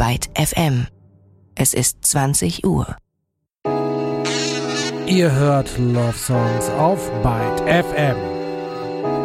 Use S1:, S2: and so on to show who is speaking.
S1: Byte FM. Es ist 20 Uhr.
S2: Ihr hört Love Songs auf Byte FM.